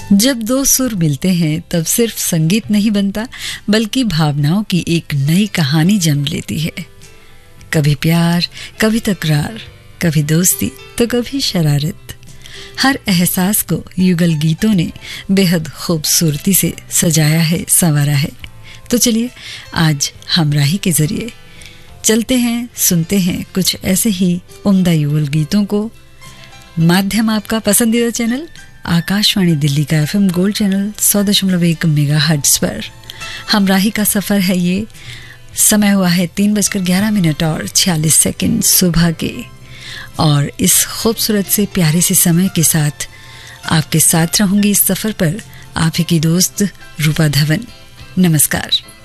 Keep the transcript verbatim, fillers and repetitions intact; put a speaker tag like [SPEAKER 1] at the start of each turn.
[SPEAKER 1] जब दो सुर मिलते हैं तब सिर्फ संगीत नहीं बनता, बल्कि भावनाओं की एक नई कहानी जन्म लेती है। कभी प्यार, कभी तकरार, कभी दोस्ती तो कभी शरारत। हर एहसास को युगल गीतों ने बेहद खूबसूरती से सजाया है, संवारा है। तो चलिए आज हमराही के जरिए चलते हैं, सुनते हैं कुछ ऐसे ही उम्दा युगल गीतों को। माध्यम आपका पसंदीदा चैनल आकाशवाणी दिल्ली का एफएम गोल्ड चैनल सौ दशमलव एक मेगा हर्ट्ज पर हमराही का सफर है ये। समय हुआ है तीन बजकर ग्यारह मिनट और छियालीस सेकंड सुबह के, और इस खूबसूरत से प्यारे से समय के साथ आपके साथ रहूंगी इस सफर पर आप ही की दोस्त रूपा धवन। नमस्कार।